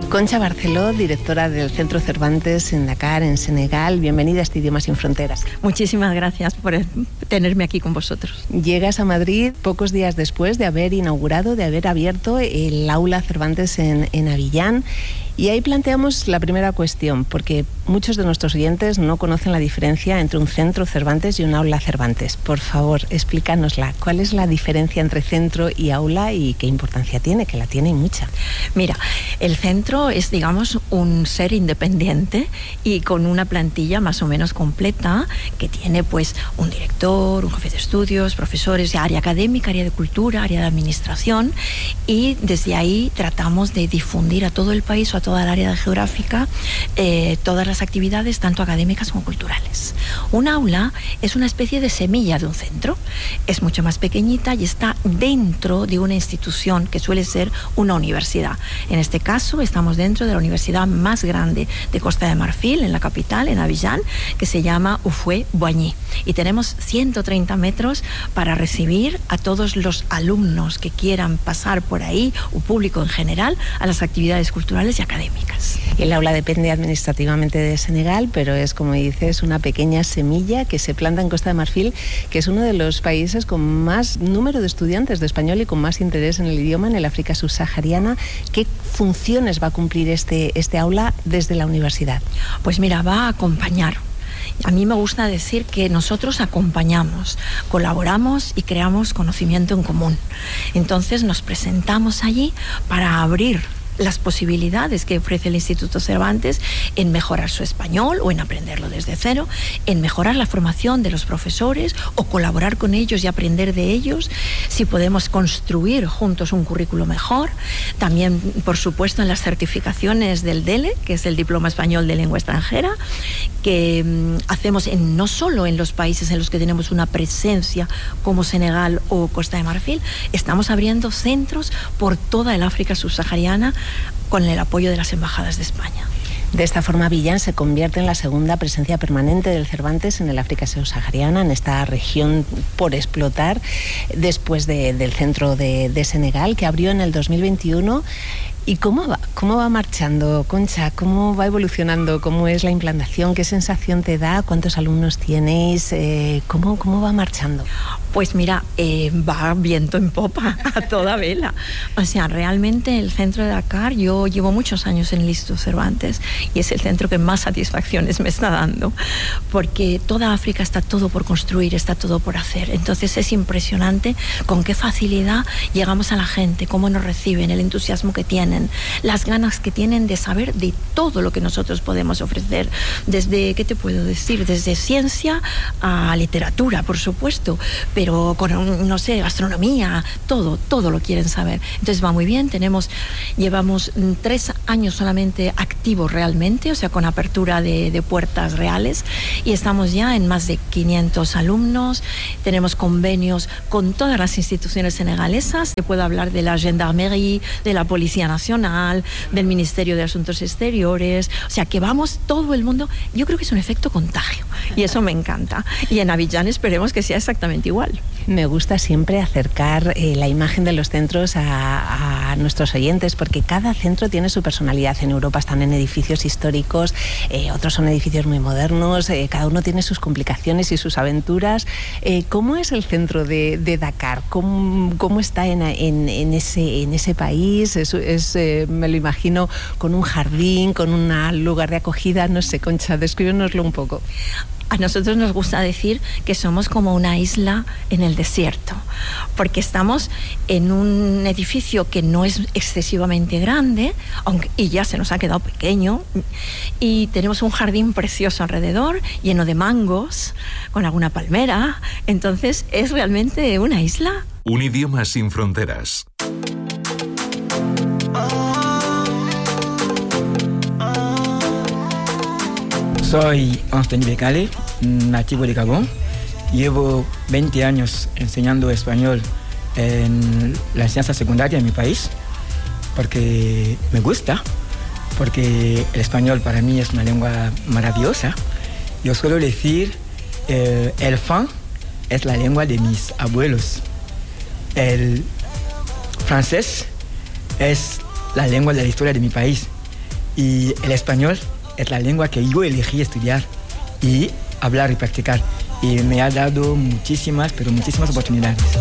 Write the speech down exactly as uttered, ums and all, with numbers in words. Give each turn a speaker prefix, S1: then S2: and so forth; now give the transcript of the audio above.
S1: Concha Barceló, directora del Centro Cervantes en Dakar, en Senegal. Bienvenida a este Idioma Sin Fronteras.
S2: Muchísimas gracias por tenerme aquí con vosotros.
S1: Llegas a Madrid pocos días después de haber inaugurado, de haber abierto el Aula Cervantes en, en Abiyán. Y ahí planteamos la primera cuestión, porque muchos de nuestros oyentes no conocen la diferencia entre un centro Cervantes y un aula Cervantes. Por favor, explícanosla. ¿Cuál es la diferencia entre centro y aula y qué importancia tiene? Que la tiene mucha.
S2: Mira, el centro es, digamos, un ser independiente y con una plantilla más o menos completa que tiene, pues, un director, un jefe de estudios, profesores, área académica, área de cultura, área de administración, y desde ahí tratamos de difundir a todo el país o a toda el área geográfica eh, todas las actividades, tanto académicas como culturales. Un aula es una especie de semilla de un centro. Es mucho más pequeñita y está dentro de una institución que suele ser una universidad. En este caso, estamos dentro de la universidad más grande de Costa de Marfil, en la capital, en Abiyán, que se llama Houphouët-Boigny. Y tenemos ciento treinta metros para recibir a todos los alumnos que quieran pasar por ahí, o público en general, a las actividades culturales y académicas.
S1: El aula depende administrativamente de Senegal, pero es, como dices, una pequeña semilla que se planta en Costa de Marfil, que es uno de los países con más número de estudiantes de español y con más interés en el idioma en el África subsahariana. ¿Qué funciones va a cumplir este, este aula desde la universidad?
S2: Pues mira, va a acompañar. A mí me gusta decir que nosotros acompañamos, colaboramos y creamos conocimiento en común. Entonces nos presentamos allí para abrir las posibilidades que ofrece el Instituto Cervantes en mejorar su español o en aprenderlo desde cero, en mejorar la formación de los profesores o colaborar con ellos y aprender de ellos, si podemos construir juntos un currículo mejor. También, por supuesto, en las certificaciones del D E L E, que es el Diploma Español de Lengua Extranjera, que mmm, hacemos en, no solo en los países en los que tenemos una presencia como Senegal o Costa de Marfil, estamos abriendo centros por toda el África subsahariana con el apoyo de las embajadas de España.
S1: De esta forma, Abiyán se convierte en la segunda presencia permanente del Cervantes en el África subsahariana, en esta región por explotar, después de, del centro de, de Senegal, que abrió en el dos mil veintiuno. ¿Y cómo va? ¿Cómo va marchando, Concha? ¿Cómo va evolucionando? ¿Cómo es la implantación? ¿Qué sensación te da? ¿Cuántos alumnos tienes? Eh, ¿cómo, ¿Cómo va marchando?
S2: Pues mira, eh, va viento en popa, a toda vela. O sea, realmente el centro de Dakar, yo llevo muchos años en el Instituto Cervantes y es el centro que más satisfacciones me está dando, porque toda África está todo por construir, está todo por hacer. Entonces es impresionante con qué facilidad llegamos a la gente, cómo nos reciben, el entusiasmo que tienen, las ganas que tienen de saber de todo lo que nosotros podemos ofrecer, desde, ¿qué te puedo decir? Desde ciencia a literatura, por supuesto, pero con, no sé, gastronomía, todo, todo lo quieren saber. Entonces va muy bien, tenemos, llevamos tres años solamente activos realmente, o sea, con apertura de, de puertas reales, y estamos ya en más de quinientos alumnos, tenemos convenios con todas las instituciones senegalesas, te puedo hablar de la Gendarmerie, de la Policía Nacional, del Ministerio de Asuntos Exteriores, o sea, que vamos todo el mundo. Yo creo que es un efecto contagio y eso me encanta, y en Abiyán esperemos que sea exactamente igual.
S1: Me gusta siempre acercar eh, la imagen de los centros a, a nuestros oyentes, porque cada centro tiene su personalidad. En Europa están en edificios históricos, eh, otros son edificios muy modernos, eh, cada uno tiene sus complicaciones y sus aventuras. Eh, ¿Cómo es el centro de, de Dakar? ¿Cómo, cómo está en, en, en, ese, en ese país? Es, es, eh, me lo imagino con un jardín, con un lugar de acogida, no sé, Concha, descríbenoslo un poco.
S2: A nosotros nos gusta decir que somos como una isla en el desierto, porque estamos en un edificio que no es excesivamente grande, aunque, y ya se nos ha quedado pequeño, y tenemos un jardín precioso alrededor, lleno de mangos, con alguna palmera. Entonces es realmente una isla.
S3: Un idioma sin fronteras.
S4: Soy Anthony Becale, nativo de Gabón. Llevo veinte años enseñando español en la enseñanza secundaria en mi país, porque me gusta, porque el español para mí es una lengua maravillosa. Yo suelo decir, eh, el fan es la lengua de mis abuelos. El francés es la lengua de la historia de mi país. Y el español es la lengua que yo elegí estudiar y hablar y practicar. Y me ha dado muchísimas, pero muchísimas oportunidades.